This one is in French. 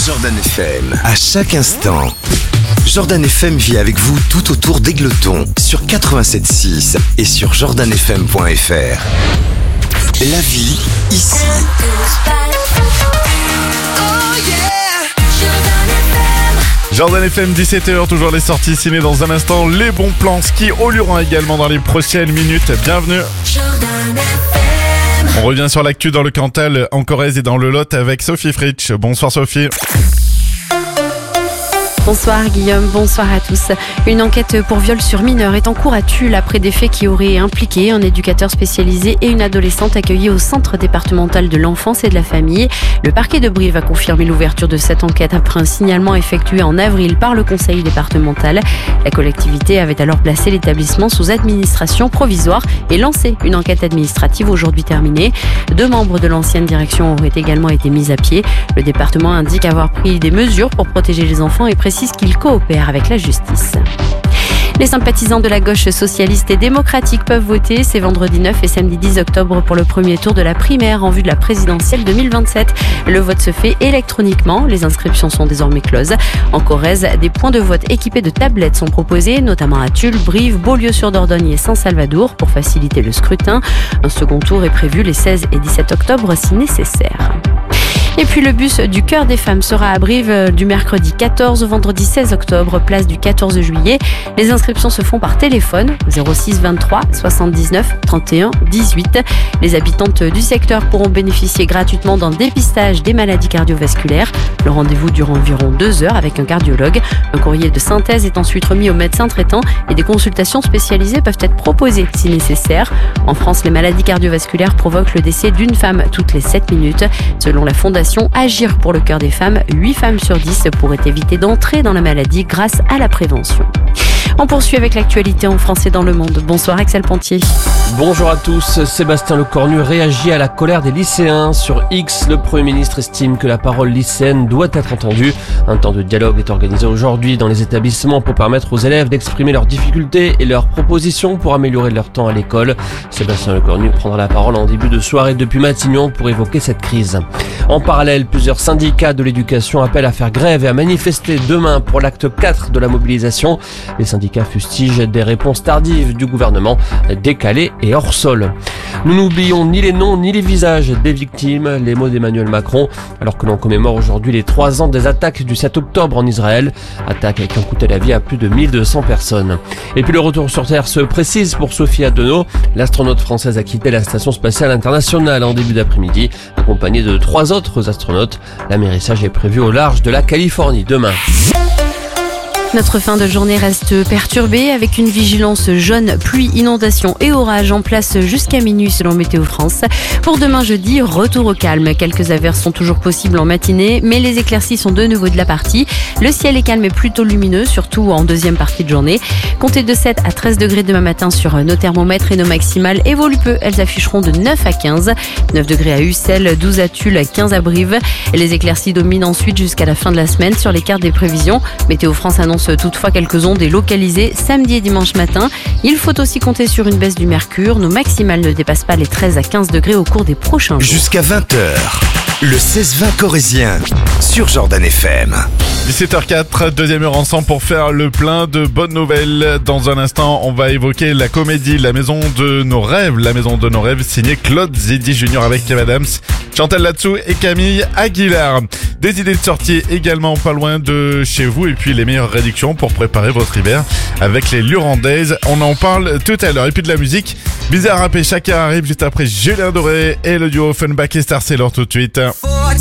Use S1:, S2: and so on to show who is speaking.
S1: Jordan FM, à chaque instant. Jordan FM vit avec vous tout autour d'Égletons sur 87.6 et sur jordanfm.fr. La vie ici.
S2: Jordan FM, 17h, toujours les sorties ciné dans un instant. Les bons plans ski au Luron également dans les prochaines minutes. Bienvenue. On revient sur l'actu dans le Cantal, en Corrèze et dans le Lot avec Sophie Fritsch. Bonsoir Sophie.
S3: Bonsoir Guillaume, bonsoir à tous. Une enquête pour viol sur mineur est en cours à Tulle après des faits qui auraient impliqué un éducateur spécialisé et une adolescente accueillie au centre départemental de l'enfance et de la famille. Le parquet de Brive a confirmé l'ouverture de cette enquête après un signalement effectué en avril par le conseil départemental. La collectivité avait alors placé l'établissement sous administration provisoire et lancé une enquête administrative aujourd'hui terminée. 2 membres de l'ancienne direction auraient également été mis à pied. Le département indique avoir pris des mesures pour protéger les enfants et précise qu'il coopère avec la justice. Les sympathisants de la gauche socialiste et démocratique peuvent voter. C'est vendredi 9 et samedi 10 octobre pour le premier tour de la primaire en vue de la présidentielle 2027. Le vote se fait électroniquement. Les inscriptions sont désormais closes. En Corrèze, des points de vote équipés de tablettes sont proposés, notamment à Tulle, Brive, Beaulieu-sur-Dordogne et Saint-Salvador pour faciliter le scrutin. Un second tour est prévu les 16 et 17 octobre si nécessaire. Et puis le bus du Cœur des Femmes sera à Brive du mercredi 14 au vendredi 16 octobre, place du 14 juillet. Les inscriptions se font par téléphone 06 23 79 31 18. Les habitantes du secteur pourront bénéficier gratuitement d'un dépistage des maladies cardiovasculaires. Le rendez-vous dure environ 2 heures avec un cardiologue. Un courrier de synthèse est ensuite remis au médecin traitant et des consultations spécialisées peuvent être proposées si nécessaire. En France, les maladies cardiovasculaires provoquent le décès d'une femme toutes les 7 minutes. Selon la Fondation Agir pour le Cœur des Femmes, 8 femmes sur 10 pourraient éviter d'entrer dans la maladie grâce à la prévention. On poursuit avec l'actualité en France et dans le monde. Bonsoir Axel Pontier.
S4: Bonjour à tous. Sébastien Lecornu réagit à la colère des lycéens. Sur X, le Premier ministre estime que la parole lycéenne doit être entendue. Un temps de dialogue est organisé aujourd'hui dans les établissements pour permettre aux élèves d'exprimer leurs difficultés et leurs propositions pour améliorer leur temps à l'école. Sébastien Lecornu prendra la parole en début de soirée depuis Matignon pour évoquer cette crise. En parallèle, plusieurs syndicats de l'éducation appellent à faire grève et à manifester demain pour l'acte 4 de la mobilisation. Les syndicats fustigent des réponses tardives du gouvernement, décalées et hors sol. Nous n'oublions ni les noms ni les visages des victimes, les mots d'Emmanuel Macron, alors que l'on commémore aujourd'hui les 3 ans des attaques du 7 octobre en Israël, attaques qui ont coûté la vie à plus de 1200 personnes. Et puis le retour sur Terre se précise pour Sophie Adenau. L'astronaute française a quitté la Station Spatiale Internationale en début d'après-midi, accompagnée de 3 autres astronautes. L'amérissage est prévu au large de la Californie demain.
S3: Notre fin de journée reste perturbée avec une vigilance jaune, pluie, inondation et orage en place jusqu'à minuit selon Météo France. Pour demain jeudi, retour au calme. Quelques averses sont toujours possibles en matinée, mais les éclaircies sont de nouveau de la partie. Le ciel est calme et plutôt lumineux, surtout en deuxième partie de journée. Comptez de 7 à 13 degrés demain matin sur nos thermomètres et nos maximales évoluent peu. Elles afficheront de 9 à 15. 9 degrés à Ussel, 12 à Tulle, 15 à Brive. Et les éclaircies dominent ensuite jusqu'à la fin de la semaine sur les cartes des prévisions. Météo France annonce toutefois quelques ondes localisées samedi et dimanche matin. Il faut aussi compter sur une baisse du mercure. Nos maximales ne dépassent pas les 13 à 15 degrés au cours des prochains jours.
S1: Jusqu'à 20h, le 16-20 corrézien sur Jordan FM.
S2: 17h04, deuxième heure ensemble pour faire le plein de bonnes nouvelles. Dans un instant, on va évoquer la comédie La Maison de nos rêves. La Maison de nos rêves, signée Claude Zidi Junior avec Kev Adams, Chantal Latsou et Camille Aguilar. Des idées de sortie également pas loin de chez vous et puis les meilleures réductions pour préparer votre hiver avec les Lurandaises. On en parle tout à l'heure. Et puis de la musique, Bizarre Rap et Chacun arrive juste après Julien Doré et le duo Funback et Star Sailor tout de suite.